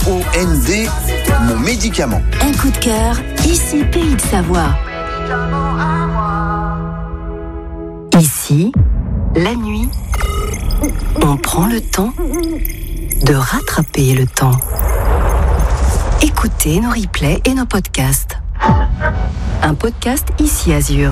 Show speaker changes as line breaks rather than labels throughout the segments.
MOND, mon médicament.
Un coup de cœur, ici Pays de Savoie. Ici, la nuit, on prend le temps de rattraper le temps. Écoutez nos replays et nos podcasts. Un podcast ici Azur.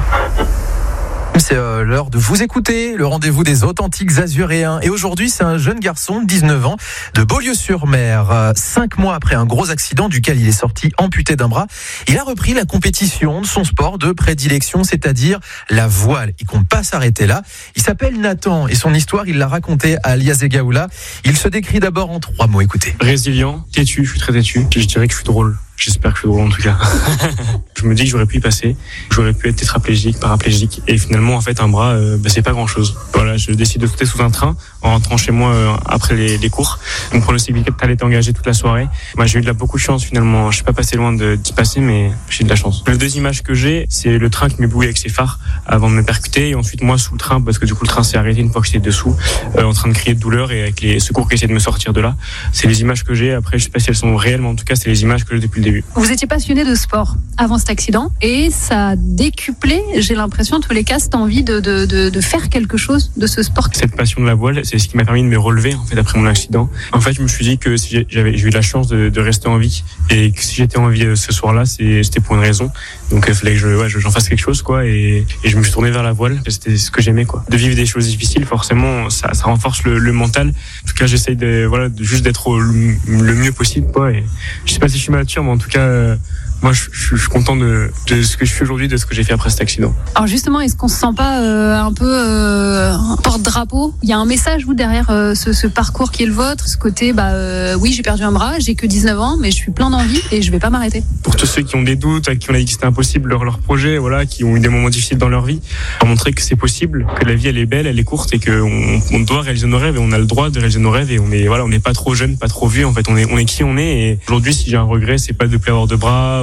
C'est l'heure de vous écouter, le rendez-vous des authentiques azuréens. Et aujourd'hui, c'est un jeune garçon de 19 ans de Beaulieu-sur-Mer. 5 mois après un gros accident duquel il est sorti amputé d'un bras, il a repris la compétition de son sport de prédilection, c'est-à-dire la voile. Il compte pas s'arrêter là. Il s'appelle Nathan et son histoire, il l'a racontée à Liazegaoula. Il se décrit d'abord en 3 mots. Écoutez.
Résilient, têtu, je suis très têtu. Je dirais que je suis drôle. J'espère que je suis drôle en tout cas. Je me dis que j'aurais pu y passer, j'aurais pu être tétraplégique, paraplégique, et finalement en fait un bras, c'est pas grand chose. Voilà, je décide de sauter sous un train en rentrant chez moi après les cours. Mon pronostic vital était engagé toute la soirée. Moi j'ai eu beaucoup de chance finalement, je suis pas passé loin d'y passer, mais j'ai de la chance. Les 2 images que j'ai, c'est le train qui m'éblouit avec ses phares avant de me percuter, et ensuite moi sous le train, parce que du coup le train s'est arrêté une fois que j'étais dessous, en train de crier de douleur et avec les secours qui essaient de me sortir de là. C'est les images que j'ai. Après je sais pas si elles sont réelles, mais en tout cas c'est les images que j'ai depuis le début.
Vous étiez passionné de sport avant cet accident et ça a décuplé, j'ai l'impression, en tous les cas, cette envie de faire quelque chose de ce sport.
Cette passion de la voile, c'est ce qui m'a permis de me relever en fait après mon accident. En fait, je me suis dit que si j'ai eu la chance de rester en vie et que si j'étais en vie ce soir-là, c'était pour une raison. Donc il fallait que j'en fasse quelque chose quoi, et je me suis tourné vers la voile. C'était ce que j'aimais quoi. De vivre des choses difficiles, forcément, ça renforce le mental. En tout cas, j'essaye de juste d'être le mieux possible quoi. Et je sais pas si je suis mature, mais en tout cas. Moi, je suis content de ce que je fais aujourd'hui, de ce que j'ai fait après cet accident.
Alors justement, est-ce qu'on se sent pas un peu porte-drapeau ? Il y a un message, vous, derrière ce parcours qui est le vôtre, ce côté, oui, j'ai perdu un bras, j'ai que 19 ans, mais je suis plein d'envie et je vais pas m'arrêter.
Pour tous ceux qui ont des doutes, à qui on a dit que c'était impossible leur projet, voilà, qui ont eu des moments difficiles dans leur vie, pour montrer que c'est possible, que la vie elle est belle, elle est courte et qu'on doit réaliser nos rêves et on a le droit de réaliser nos rêves et on n'est pas trop jeune, pas trop vieux, en fait, on est qui on est. Et aujourd'hui, si j'ai un regret, c'est pas de plus avoir de bras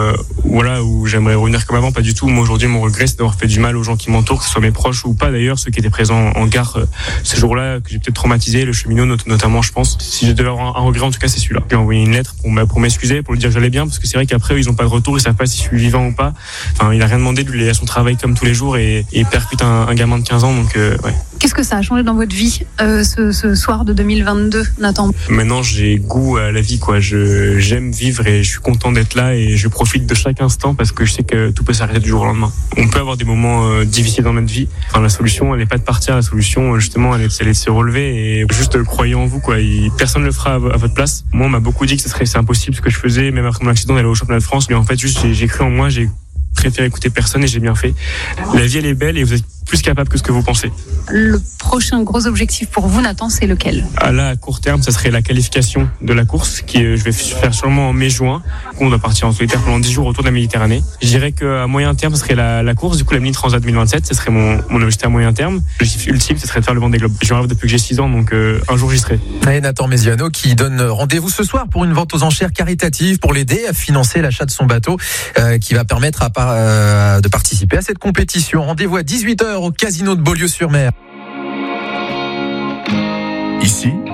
où j'aimerais revenir comme avant, pas du tout. Moi aujourd'hui mon regret c'est d'avoir fait du mal aux gens qui m'entourent, que ce soit mes proches ou pas d'ailleurs, ceux qui étaient présents en gare ce jour-là, que j'ai peut-être traumatisé, le cheminot notamment je pense. Si je devais avoir un regret en tout cas c'est celui-là. J'ai envoyé une lettre pour m'excuser, pour lui dire que j'allais bien, parce que c'est vrai qu'après ils ont pas de retour, ils savent pas si je suis vivant ou pas. Enfin il a rien demandé, lui il est à son travail comme tous les jours et il percute un gamin de 15 ans donc ouais.
Qu'est-ce que ça a changé dans votre vie ce soir de 2022, Nathan ?
Maintenant j'ai goût à la vie quoi, j'aime vivre et je suis content d'être là et je profite de chaque instant parce que je sais que tout peut s'arrêter du jour au lendemain. On peut avoir des moments difficiles dans notre vie. Enfin, la solution, elle n'est pas de partir. La solution, justement, elle est de se relever et juste croyez en vous, quoi. Personne ne le fera à votre place. Moi, on m'a beaucoup dit que c'est impossible ce que je faisais, même après mon accident d'aller au championnat de France. Mais en fait, juste, j'ai cru en moi, j'ai préféré écouter personne et j'ai bien fait. La vie, elle est belle et vous êtes plus capable que ce que vous pensez.
Le prochain gros objectif pour vous, Nathan, c'est lequel ?
Là, à court terme, ça serait la qualification de la course, qui je vais faire sûrement en mai-juin. On doit partir en solitaire pendant 10 jours autour de la Méditerranée. Je dirais qu'à moyen terme, ce serait la course, du coup la Mini Transat 2027, ce serait mon objectif à moyen terme. L'objectif ultime, ce serait de faire le Vendée Globe. Je rêve depuis que j'ai 6 ans, donc un jour j'y serai.
Et Nathan Mesiano qui donne rendez-vous ce soir pour une vente aux enchères caritative pour l'aider à financer l'achat de son bateau qui va permettre de participer à cette compétition. Rendez-vous à 18h au casino de Beaulieu-sur-Mer.
Ici,